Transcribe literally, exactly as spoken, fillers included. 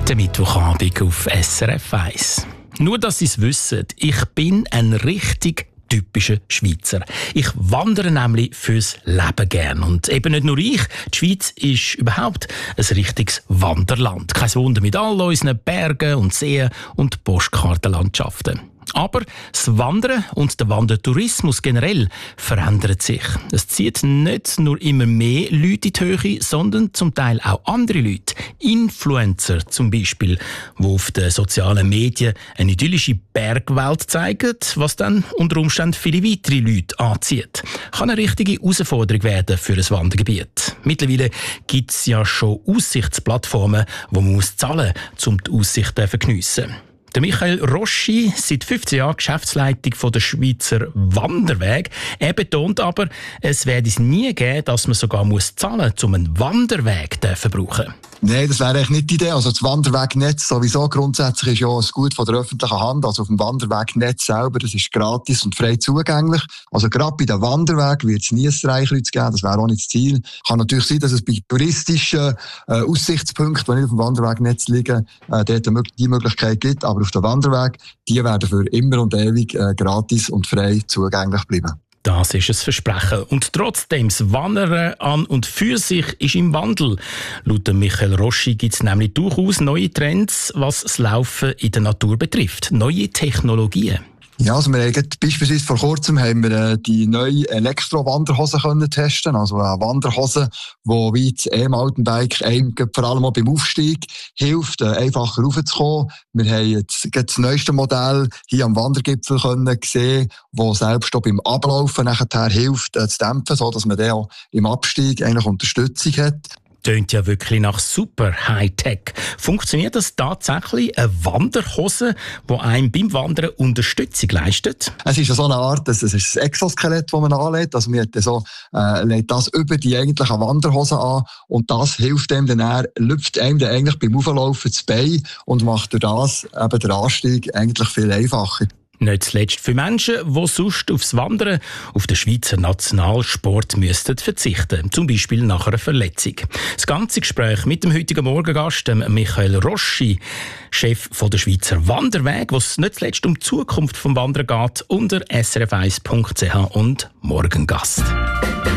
Der Mittwochabend auf S R F eins. Nur, dass Sie es wissen, ich bin ein richtig typischer Schweizer. Ich wandere nämlich fürs Leben gern. Und eben nicht nur ich, die Schweiz ist überhaupt ein richtiges Wanderland. Kein Wunder mit all unseren Bergen und Seen und Postkartenlandschaften. Aber das Wandern und der Wandertourismus generell verändert sich. Es zieht nicht nur immer mehr Leute in die Höhe, sondern zum Teil auch andere Leute. Influencer zum Beispiel, die auf den sozialen Medien eine idyllische Bergwelt zeigen, was dann unter Umständen viele weitere Leute anzieht. Kann eine richtige Herausforderung werden für ein Wandergebiet. Mittlerweile gibt es ja schon Aussichtsplattformen, wo man muss zahlen muss, um die Aussicht zu geniessen. Der Michael Roschi, seit fünfzehn Jahren Geschäftsleitung von der Schweizer Wanderweg. Er betont aber, es werde es nie geben, dass man sogar muss zahlen muss, um einen Wanderweg zu brauchen. Nein, das wäre eigentlich nicht die Idee. Also das Wanderwegnetz sowieso grundsätzlich ist ja ein Gut von der öffentlichen Hand. Also auf dem Wanderwegnetz selber, das ist gratis und frei zugänglich. Also gerade bei den Wanderwegen wird es nie ein Streichkreuz geben. Das wäre auch nicht das Ziel. Kann natürlich sein, dass es bei touristischen äh, Aussichtspunkten, die nicht auf dem Wanderwegnetz liegen, äh, dort die Möglichkeit gibt. Aber auf dem Wanderweg, die werden für immer und ewig äh, gratis und frei zugänglich bleiben. Das ist ein Versprechen. Und trotzdem, das Wandern an und für sich ist im Wandel. Laut Michael Roschi gibt es nämlich durchaus neue Trends, was das Laufen in der Natur betrifft. Neue Technologien. Ja, also wir haben beispielsweise vor kurzem haben wir äh, die neue Elektro-Wanderhose können testen. Also eine Wanderhose, die wie das E-Mountainbike einem vor allem auch beim Aufstieg hilft, äh, einfacher raufzukommen. Wir haben jetzt das neueste Modell hier am Wandergipfel können sehen, das selbst auch beim Ablaufen nachher hilft, äh, zu dämpfen, so dass man dann auch im Abstieg eigentlich Unterstützung hat. Tönt ja wirklich nach super Hightech. Funktioniert das tatsächlich, eine Wanderhose, die einem beim Wandern Unterstützung leistet? Es ist ja so eine Art, es ist ein Exoskelett, das man anlegt. Also man so, äh, legt das über die eigentliche Wanderhose an und das hilft einem dann, er lüpft einem dann eigentlich beim Auflaufen das Bein und macht durch das eben den Anstieg eigentlich viel einfacher. Nicht zuletzt für Menschen, die sonst aufs Wandern auf den Schweizer Nationalsport müssten verzichten, zum Beispiel nach einer Verletzung. Das ganze Gespräch mit dem heutigen Morgengast, Michael Roschi, Chef der Schweizer Wanderweg, wo es nicht zuletzt um die Zukunft des Wanderns geht, unter s r f eins punkt c h und Morgengast.